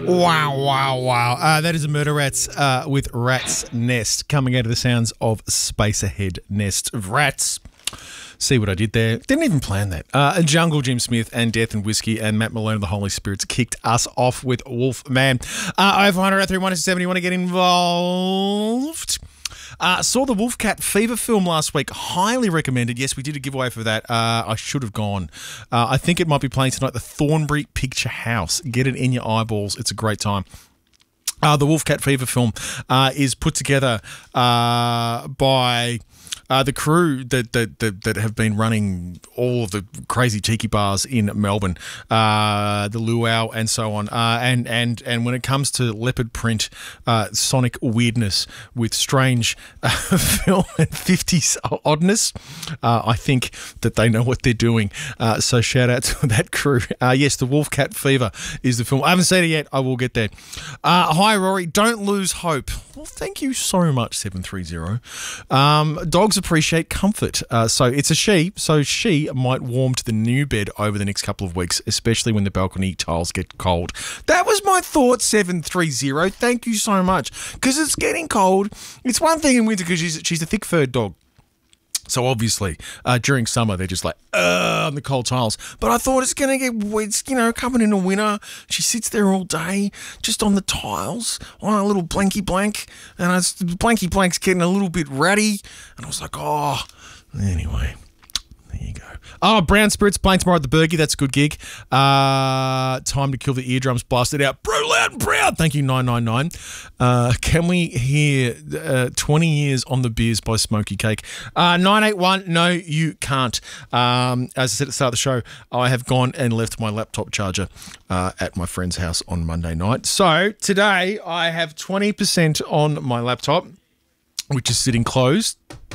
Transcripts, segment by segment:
Wow, wow, wow. That is a Murder Rats with Rat's Nest coming out of the sounds of Space Ahead Nest of Rats. See what I did there? Didn't even plan that. Jungle Jim Smith and Death and Whiskey and Matt Malone of the Holy Spirits kicked us off with Wolf Man. 0500 317 you want to get involved? Saw the Wolfcat Fever film last week. Highly recommended. Yes, we did a giveaway for that. I should have gone. I think it might be playing tonight, the Thornbury Picture House. Get it in your eyeballs. It's a great time. The Wolfcat Fever film is put together by the crew that have been running all of the crazy tiki bars in Melbourne, the Luau and so on. And when it comes to leopard print, sonic weirdness with strange film and 50s oddness, I think that they know what they're doing. So shout out to that crew. Yes, the Wolfcat Fever is the film. I haven't seen it yet. I will get there. Hi, Rory. Don't lose hope. Well, thank you so much, 730. Dogs appreciate comfort. So it's a she, so she might warm to the new bed over the next couple of weeks, especially when the balcony tiles get cold. That was my thought, 730. Thank you so much. Because it's getting cold. It's one thing in winter because she's a thick-furred dog. So obviously, during summer, they're just like, on the cold tiles. But I thought it's going to get wet, coming into winter. She sits there all day, just on the tiles, on a little blanky blank. And blanky blank's getting a little bit ratty. And I was like, oh, anyway. There you go. Oh, Brown Spirits playing tomorrow at the Bergie. That's a good gig. Time to Kill the Eardrums blasted out. Bro, loud and proud. Thank you, 999. Can we hear 20 Years on the Beers by Smoky Cake? 981. No, you can't. As I said at the start of the show, I have gone and left my laptop charger at my friend's house on Monday night. So today I have 20% on my laptop, which is sitting closed.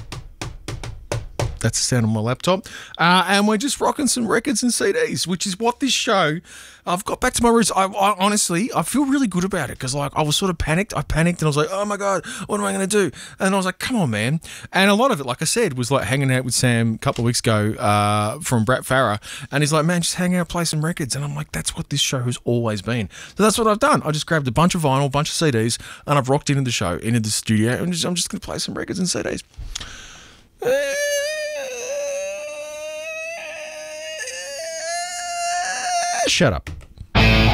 That's the sound of my laptop. And we're just rocking some records and CDs, which is what this show... I've got back to my roots. I honestly, I feel really good about it because, I was sort of panicked. I panicked and I was like, oh, my God, what am I going to do? And I was like, come on, man. And a lot of it, like I said, was like hanging out with Sam a couple of weeks ago from Brat Farah. And he's like, man, just hang out, play some records. And I'm like, that's what this show has always been. So that's what I've done. I just grabbed a bunch of vinyl, a bunch of CDs, and I've rocked into the show, into the studio, and I'm just going to play some records and CDs. Shut up.